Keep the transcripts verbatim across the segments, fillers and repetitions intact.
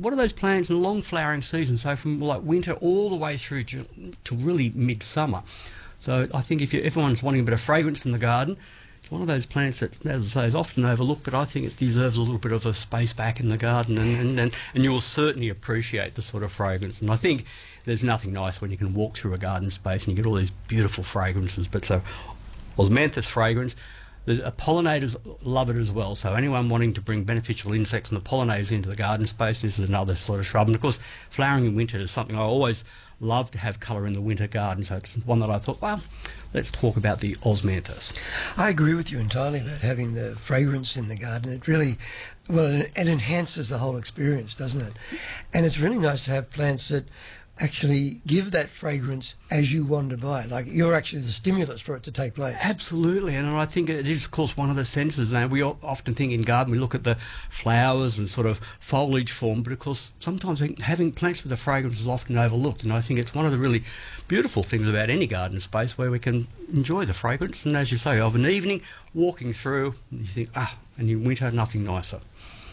what are those plants in a long flowering season? So from like winter all the way through to, to really midsummer. So I think if you, everyone's wanting a bit of fragrance in the garden, it's one of those plants that, as I say, is often overlooked, but I think it deserves a little bit of a space back in the garden, and, and, and, and you will certainly appreciate the sort of fragrance. And I think there's nothing nice when you can walk through a garden space and you get all these beautiful fragrances. But so Osmanthus fragrance, the uh, pollinators love it as well. So anyone wanting to bring beneficial insects and the pollinators into the garden space, this is another sort of shrub. And of course, flowering in winter is something I always love to have colour in the winter garden. So it's one that I thought, well, let's talk about the Osmanthus. I agree with you entirely about having the fragrance in the garden. It really, well, it enhances the whole experience, doesn't it? And it's really nice to have plants that actually give that fragrance as you wander by. Like, you're actually the stimulus for it to take place. Absolutely, and I think it is, of course, one of the senses. And we often think in garden, we look at the flowers and sort of foliage form, but of course, sometimes having plants with a fragrance is often overlooked. And I think it's one of the really beautiful things about any garden space where we can enjoy the fragrance. And as you say, of an evening, walking through, you think, ah, and in winter, nothing nicer.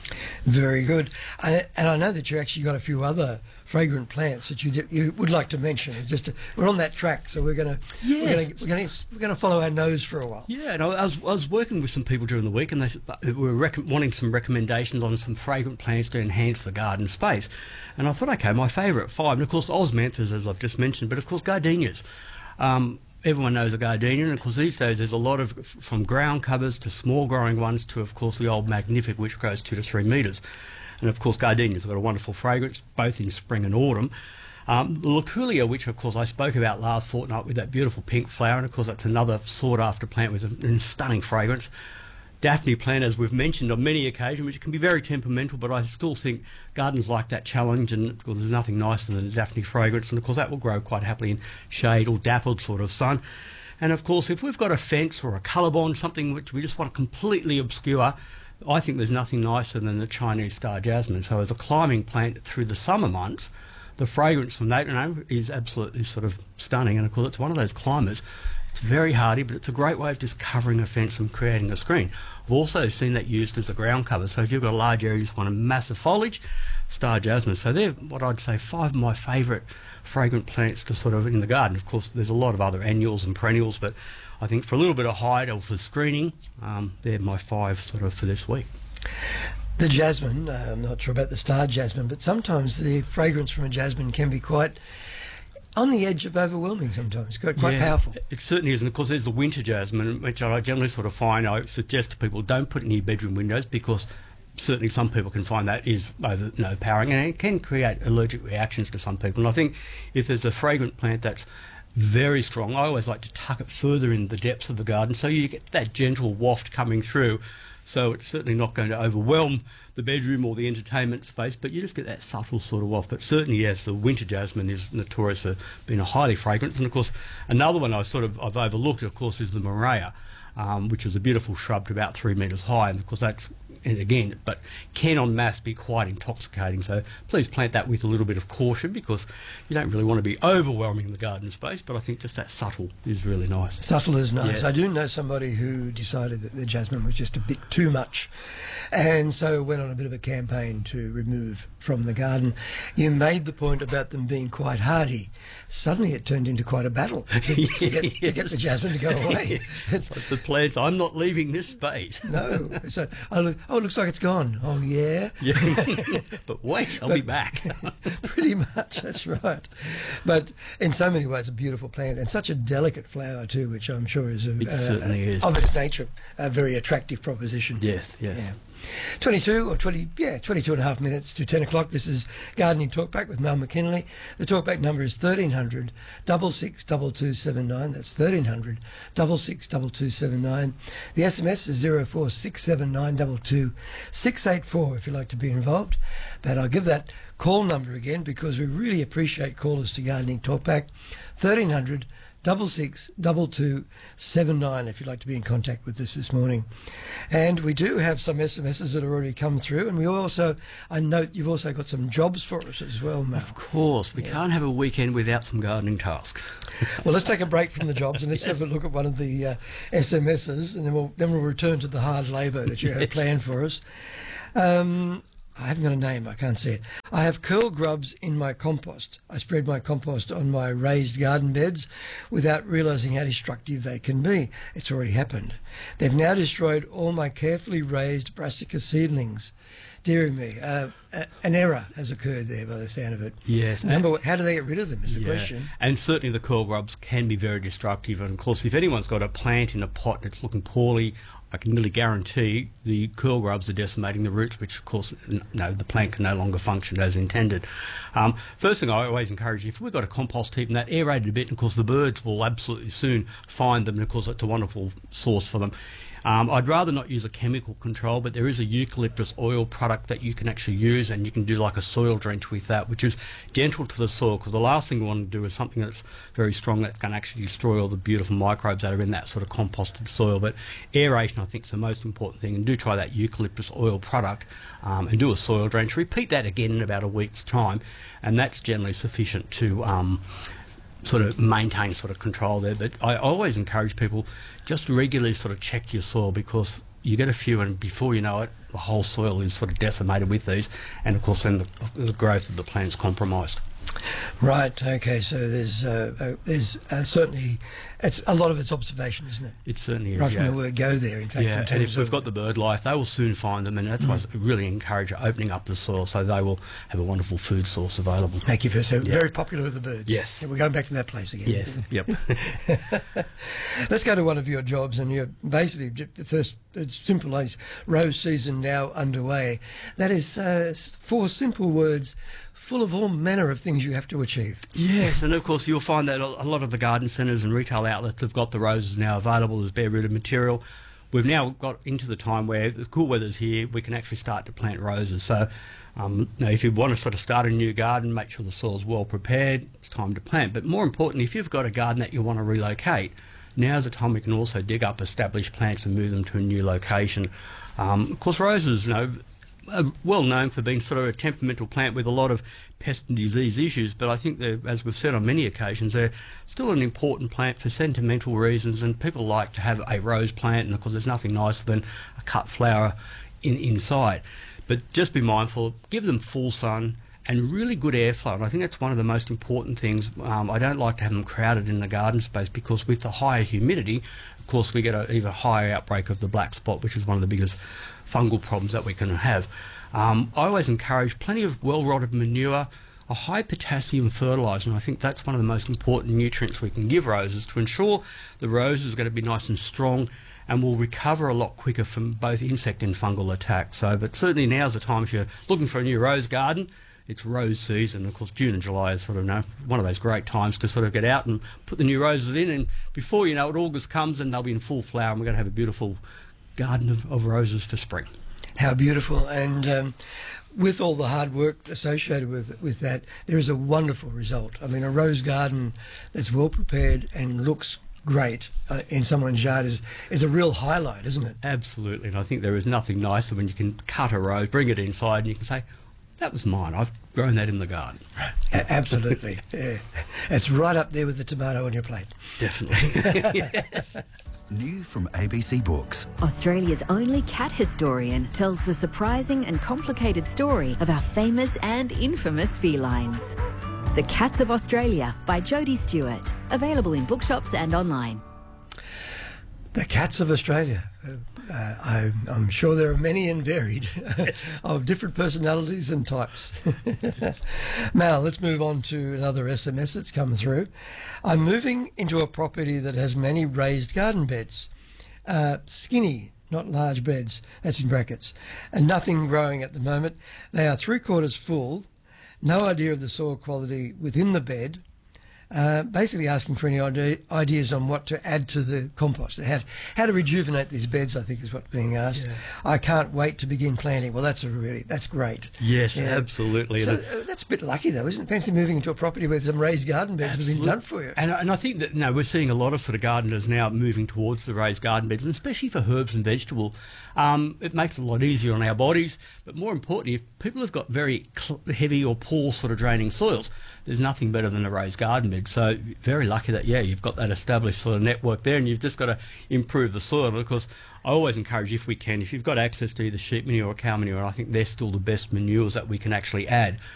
Very good. And, and I know that you actually got a few other fragrant plants that you did, you would like to mention. It's just we're on that track, so we're going to yes. we're going to we're going to follow our nose for a while. Yeah, and I was I was working with some people during the week, and they were rec- wanting some recommendations on some fragrant plants to enhance the garden space. And I thought, okay, my favourite five, and of course Osmanthus, as I've just mentioned, but of course gardenias. Um, Everyone knows a gardenia, and of course these days there's a lot of, from ground covers to small growing ones to, of course, the old magnific, which grows two to three metres. And of course gardenias have got a wonderful fragrance, both in spring and autumn. Um, the Loculia, which of course I spoke about last fortnight with that beautiful pink flower, and of course that's another sought after plant with a, a stunning fragrance. Daphne plant, as we've mentioned on many occasions, which can be very temperamental, but I still think gardens like that challenge, and of course there's nothing nicer than a Daphne fragrance, and of course that will grow quite happily in shade or dappled sort of sun. And of course, if we've got a fence or a colorbond, something which we just want to completely obscure, I think there's nothing nicer than the Chinese star jasmine. So as a climbing plant through the summer months, the fragrance from that, you know, is absolutely sort of stunning. And of course it's one of those climbers. It's very hardy, but it's a great way of just covering a fence and creating a screen. I've also seen that used as a ground cover. So if you've got a large area, you just want a massive foliage, star jasmine. So they're what I'd say five of my favourite fragrant plants to sort of in the garden. Of course, there's a lot of other annuals and perennials, but I think for a little bit of height or for screening, um, they're my five sort of for this week. The jasmine, uh, I'm not sure about the star jasmine, but sometimes the fragrance from a jasmine can be quite on the edge of overwhelming sometimes, quite, quite yeah, powerful. It certainly is. And of course there's the winter jasmine, which I generally sort of find, I suggest to people, don't put it in your bedroom windows, because certainly some people can find that is over, you know, powering, and it can create allergic reactions to some people. And I think if there's a fragrant plant that's very strong, I always like to tuck it further in the depths of the garden so you get that gentle waft coming through. So it's certainly not going to overwhelm the bedroom or the entertainment space, but you just get that subtle sort of waft. But certainly, yes, the winter jasmine is notorious for being a highly fragrant. And of course, another one I sort of I've overlooked, of course, is the Morea, um, which is a beautiful shrub to about three metres high. And of course, that's, and again, but can en masse be quite intoxicating. So please plant that with a little bit of caution, because you don't really want to be overwhelming the garden space, but I think just that subtle is really nice. Subtle is nice. Yes. I do know somebody who decided that the jasmine was just a bit too much, and so went on a bit of a campaign to remove from the garden. You made the point about them being quite hardy. Suddenly it turned into quite a battle to, to, get, yes. to get the jasmine to go away. It's like the plants, I'm not leaving this space. No. So, I look, oh, it looks like it's gone. Oh, yeah? Yeah. But wait, I'll But be back. Pretty much, that's right. But in so many ways, a beautiful plant, and such a delicate flower too, which I'm sure is, a, It uh, certainly is. of its nature, a very attractive proposition. Yes, yes. Yeah. twenty-two or twenty, yeah, twenty-two and a half minutes to ten o'clock. This is Gardening Talkback with Mel McKinley. The talkback number is thirteen hundred, six six two two seven nine. That's thirteen hundred, six six two two seven nine. The S M S is zero four six seven nine two two six eight four if you'd like to be involved. But I'll give that call number again, because we really appreciate callers to Gardening Talkback. thirteen hundred, six six two two seven nine if you'd like to be in contact with us this morning. And we do have some S M Ses that have already come through, and we also, I note you've also got some jobs for us as well, Mel. Of course, we yeah. can't have a weekend without some gardening tasks. Well, let's take a break from the jobs and let's yes. have a look at one of the uh, S M Ses, and then we'll then we'll return to the hard labour that you have yes. planned for us. Um, I haven't got a name, I can't see it. I have curl grubs in my compost. I spread my compost on my raised garden beds without realising how destructive they can be. It's already happened. They've now destroyed all my carefully raised brassica seedlings. Dear me, uh, an error has occurred there by the sound of it. Yes. Number one, how do they get rid of them is the Yeah. question. And certainly the curl grubs can be very destructive. And of course, if anyone's got a plant in a pot that's looking poorly, I can nearly guarantee the curl grubs are decimating the roots, which of course, n- no, the plant can no longer function as intended. Um, first thing I always encourage, if we've got a compost heap and that aerated a bit, and of course the birds will absolutely soon find them, and of course it's a wonderful source for them. Um, I'd rather not use a chemical control, but there is a eucalyptus oil product that you can actually use, and you can do like a soil drench with that, which is gentle to the soil, because the last thing we want to do is something that's very strong that's going to actually destroy all the beautiful microbes that are in that sort of composted soil. But aeration, I think, is the most important thing, and do try that eucalyptus oil product um, and do a soil drench. Repeat that again in about a week's time, and that's generally sufficient to um, sort of maintain sort of control there. But I always encourage people just regularly sort of check your soil, because you get a few and before you know it, the whole soil is sort of decimated with these, and of course then the, the growth of the plant's compromised. Right, okay, so there's uh, uh, there's uh, certainly, it's a lot of it's observation, isn't it? It certainly is, Right from yeah. the word go there, in fact. Yeah, in and terms if we've of- got the bird life, they will soon find them, and that's why I really encourage opening up the soil so they will have a wonderful food source available. Thank you for so very popular with the birds. Yes. Yeah, we're going back to that place again. Yes, yep. Let's go to one of your jobs, and you're basically j- the first. It's simple as rose season now underway. That is uh, four simple words, full of all manner of things you have to achieve. Yes, and of course you'll find that a lot of the garden centres and retail outlets have got the roses now available as bare rooted material. We've now got into the time where the cool weather's here, we can actually start to plant roses. So um, now if you want to sort of start a new garden, make sure the soil's well prepared, it's time to plant. But more importantly, if you've got a garden that you want to relocate, now's the time we can also dig up established plants and move them to a new location. Um, of course, roses, you know, are well known for being sort of a temperamental plant with a lot of pest and disease issues, but I think that, as we've said on many occasions, they're still an important plant for sentimental reasons, and people like to have a rose plant, and of course there's nothing nicer than a cut flower in, inside. But just be mindful, give them full sun and really good airflow, and I think that's one of the most important things. Um, I don't like to have them crowded in the garden space, because with the higher humidity, of course, we get an even higher outbreak of the black spot, which is one of the biggest fungal problems that we can have. Um, I always encourage plenty of well-rotted manure, a high potassium fertiliser, and I think that's one of the most important nutrients we can give roses to ensure the rose is going to be nice and strong and will recover a lot quicker from both insect and fungal attacks. So, but certainly now's the time if you're looking for a new rose garden. It's rose season. Of course, June and July is sort of, you know, one of those great times to sort of get out and put the new roses in, and before you know it, August comes and they'll be in full flower, and we're going to have a beautiful garden of, of roses for spring. How beautiful. And um, with all the hard work associated with with that, there is a wonderful result. I mean, a rose garden that's well prepared and looks great uh, in someone's yard is, is a real highlight, isn't it? Absolutely, and I think there is nothing nicer when you can cut a rose, bring it inside, and you can say, that was mine, I've grown that in the garden. A- absolutely. Yeah. It's right up there with the tomato on your plate. Definitely. Yes. New from A B C Books. Australia's only cat historian tells the surprising and complicated story of our famous and infamous felines. The Cats of Australia by Jodie Stewart. Available in bookshops and online. The Cats of Australia. Uh, uh, I, I'm sure there are many and varied of different personalities and types. Mal, let's move on to another S M S that's come through. I'm moving into a property that has many raised garden beds. Uh, skinny, not large beds, that's in brackets, and nothing growing at the moment. They are three quarters full, no idea of the soil quality within the bed. Uh, basically asking for any idea, ideas on what to add to the compost, how, how to rejuvenate these beds, I think is what's being asked. Yeah. I can't wait to begin planting. Well, that's a really, that's great. Yes, Yeah. absolutely. So And uh, that's a bit lucky though, isn't it? Fancy moving into a property where some raised garden beds have been done for you. And, and I think that, you know, we're seeing a lot of sort of gardeners now moving towards the raised garden beds, and especially for herbs and vegetable. Um, it makes it a lot easier on our bodies, but more importantly, if people have got very cl- heavy or poor sort of draining soils, there's nothing better than a raised garden bed. So very lucky that, yeah, you've got that established sort of network there, and you've just got to improve the soil. And of course, I always encourage, if we can, if you've got access to either sheep manure or cow manure, I think they're still the best manures that we can actually add